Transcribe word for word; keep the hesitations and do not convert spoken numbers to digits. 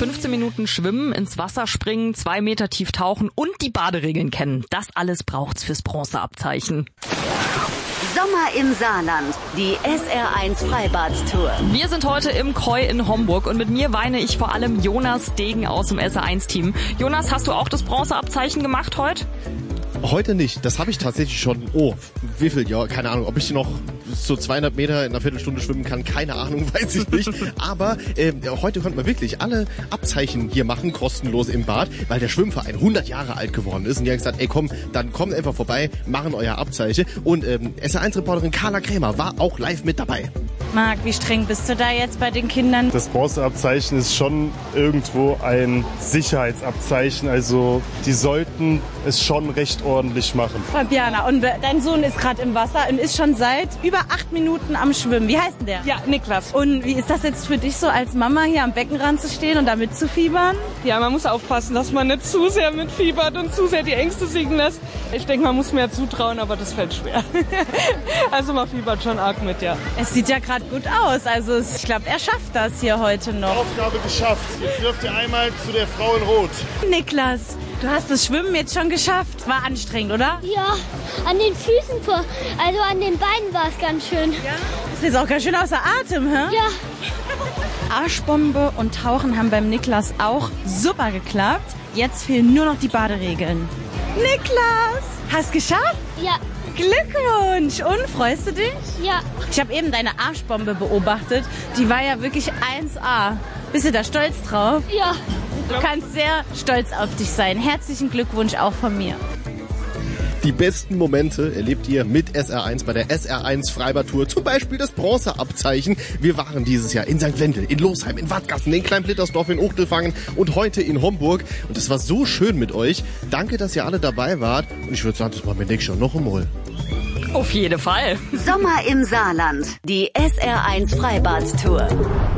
fünfzehn Minuten schwimmen, ins Wasser springen, zwei Meter tief tauchen und die Baderegeln kennen. Das alles braucht's fürs Bronzeabzeichen. Sommer im Saarland, die S R eins Freibad-Tour. Wir sind heute im Koi in Homburg und mit mir weine ich vor allem Jonas Degen aus dem S R eins Team. Jonas, hast du auch das Bronzeabzeichen gemacht heute? Heute nicht. Das habe ich tatsächlich schon, oh, wie viel, ja, keine Ahnung, ob ich noch so zweihundert Meter in einer Viertelstunde schwimmen kann, keine Ahnung, weiß ich nicht. Aber äh, heute konnten wir wirklich alle Abzeichen hier machen, kostenlos im Bad, weil der Schwimmverein hundert Jahre alt geworden ist. Und die haben gesagt, ey komm, dann kommt einfach vorbei, machen euer Abzeichen. Und ähm, S R eins Reporterin Carla Krämer war auch live mit dabei. Marc, wie streng bist du da jetzt bei den Kindern? Das Bronzeabzeichen ist schon irgendwo ein Sicherheitsabzeichen. Also die sollten es schon recht ordentlich machen. Fabiana, und dein Sohn ist gerade im Wasser und ist schon seit über acht Minuten am Schwimmen. Wie heißt denn der? Ja, Niklas. Und wie ist das jetzt für dich so als Mama hier am Beckenrand zu stehen und da mitzufiebern? Ja, man muss aufpassen, dass man nicht zu sehr mitfiebert und zu sehr die Ängste siegen lässt. Ich denke, man muss mehr zutrauen, aber das fällt schwer. Also man fiebert schon arg mit, ja. Es sieht ja gerade gut aus. Also ich glaube, er schafft das hier heute noch. Aufgabe geschafft. Jetzt dürft ihr einmal zu der Frau in Rot. Niklas, du hast das Schwimmen jetzt schon geschafft. War anstrengend, oder? Ja, an den Füßen, vor, also an den Beinen war es ganz schön. Ja? Das ist auch ganz schön außer Atem, hä? Ja. Arschbombe und Tauchen haben beim Niklas auch super geklappt. Jetzt fehlen nur noch die Baderegeln. Niklas, hast geschafft? Ja. Glückwunsch! Und, freust du dich? Ja. Ich habe eben deine Arschbombe beobachtet. Die war ja wirklich eins A. Bist du da stolz drauf? Ja. Du kannst sehr stolz auf dich sein. Herzlichen Glückwunsch auch von mir. Die besten Momente erlebt ihr mit S R eins bei der S R eins Freibad-Tour. Zum Beispiel das Bronzeabzeichen. Wir waren dieses Jahr in Sankt Wendel, in Losheim, in Wattgassen, in Kleinblittersdorf, in Uchtelfangen und heute in Homburg. Und es war so schön mit euch. Danke, dass ihr alle dabei wart. Und ich würde sagen, das machen wir nächstes Jahr noch einmal. Auf jeden Fall. Sommer im Saarland, die S R eins Freibad-Tour.